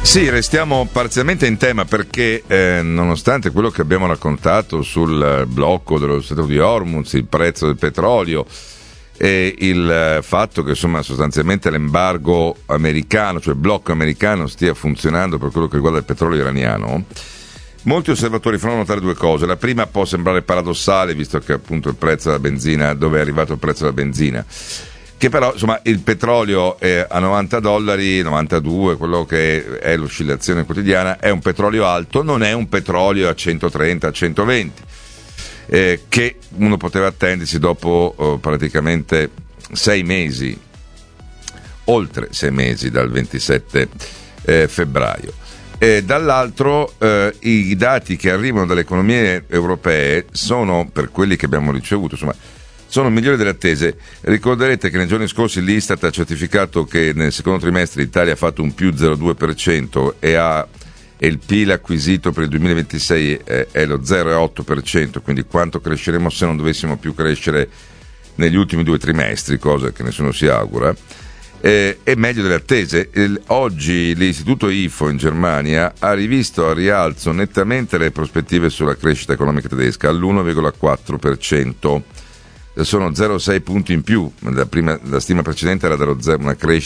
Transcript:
Sì, restiamo parzialmente in tema perché nonostante quello che abbiamo raccontato sul blocco dello Stretto di Hormuz, il prezzo del petrolio e il fatto che insomma sostanzialmente l'embargo americano, cioè il blocco americano, stia funzionando per quello che riguarda il petrolio iraniano, molti osservatori fanno notare due cose. La prima può sembrare paradossale, visto che appunto il prezzo della benzina, dove è arrivato il prezzo della benzina, che però insomma il petrolio è a $90, 92, quello che è l'oscillazione quotidiana, è un petrolio alto, non è un petrolio a 130, a 120, che uno poteva attendersi dopo praticamente 6 mesi, oltre 6 mesi dal 27 febbraio. Dall'altro i dati che arrivano dalle economie europee sono, per quelli che abbiamo ricevuto, insomma, sono migliori delle attese. Ricorderete che nei giorni scorsi l'Istat ha certificato che nel secondo trimestre l'Italia ha fatto un più 0,2% e il PIL acquisito per il 2026 è lo 0,8%, quindi quanto cresceremo se non dovessimo più crescere negli ultimi 2 trimestri, cosa che nessuno si augura, è meglio delle attese. Oggi l'istituto IFO in Germania ha rivisto a rialzo nettamente le prospettive sulla crescita economica tedesca all'1,4%. Sono 0,6 punti in più, la stima precedente era una crescita